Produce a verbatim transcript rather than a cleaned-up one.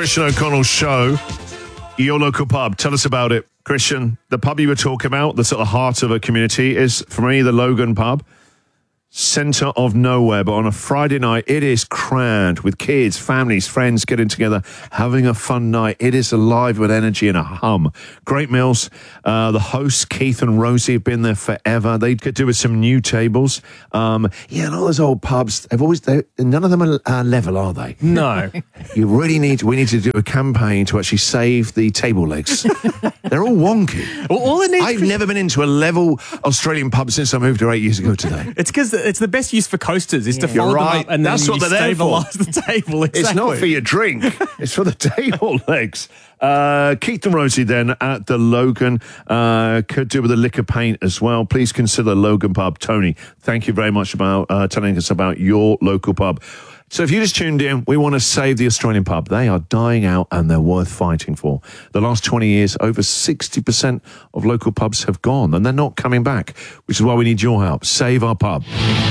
Christian O'Connell's show, your local pub. Tell us about it. Christian, the pub you were talking about, the sort of heart of a community, is, for me, the Logan pub. Centre of nowhere, but on a Friday night, it is crammed with kids, families, friends getting together, having a fun night. It is alive with energy and a hum. Great meals. Uh, the hosts, Keith and Rosie, have been there forever. They could do with some new tables. Um, yeah, and all those old pubs, they've always, they, none of them are uh, level, are they? No. You really need, we need to do a campaign to actually save the table legs. They're all wonky. Well, all it needs I've to- never been into a level Australian pub since I moved here eight years ago today. It's because it's the best use for coasters is to You're fold right. them up and That's then what you they're there for. stabilise the table. Exactly. It's not for your drink. It's for the table legs. Uh, Keith and Rosie then at the Logan. Uh, could do with a lick of paint as well. Please consider Logan Pub. Tony, thank you very much about uh, telling us about your local pub. So if you just tuned in, we want to save the Australian pub. They are dying out and they're worth fighting for. The last twenty years, over sixty percent of local pubs have gone and they're not coming back, which is why we need your help. Save our pub.